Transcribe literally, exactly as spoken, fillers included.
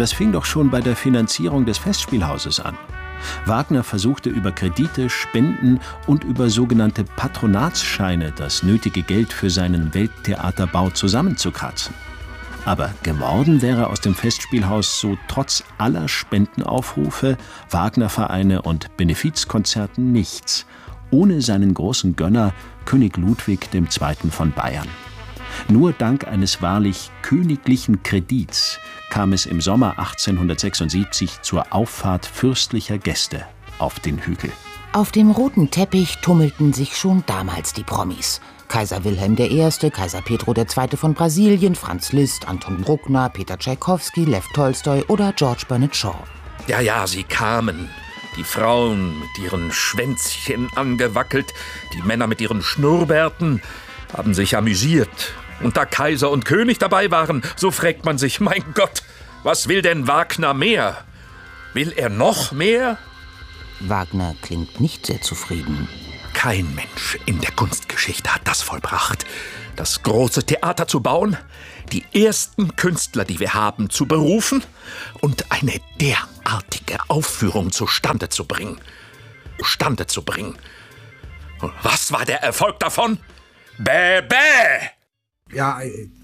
Das fing doch schon bei der Finanzierung des Festspielhauses an. Wagner versuchte über Kredite, Spenden und über sogenannte Patronatsscheine das nötige Geld für seinen Welttheaterbau zusammenzukratzen. Aber geworden wäre aus dem Festspielhaus so trotz aller Spendenaufrufe, Wagnervereine und Benefizkonzerten nichts, ohne seinen großen Gönner König Ludwig der Zweite. Von Bayern. Nur dank eines wahrlich königlichen Kredits kam es im Sommer achtzehnhundertsechsundsiebzig zur Auffahrt fürstlicher Gäste auf den Hügel. Auf dem roten Teppich tummelten sich schon damals die Promis. Kaiser Wilhelm der Erste., Kaiser Pedro der Zweite. Von Brasilien, Franz Liszt, Anton Bruckner, Peter Tschaikowski, Lew Tolstoi oder George Bernard Shaw. Ja, ja, sie kamen. Die Frauen mit ihren Schwänzchen angewackelt, die Männer mit ihren Schnurrbärten, haben sich amüsiert. Und da Kaiser und König dabei waren, so fragt man sich, mein Gott, was will denn Wagner mehr? Will er noch mehr? Wagner klingt nicht sehr zufrieden. Kein Mensch in der Kunstgeschichte hat das vollbracht, das große Theater zu bauen, die ersten Künstler, die wir haben, zu berufen und eine derartige Aufführung zustande zu bringen. Zustande zu bringen. Was war der Erfolg davon? Bäh, bäh! Ja,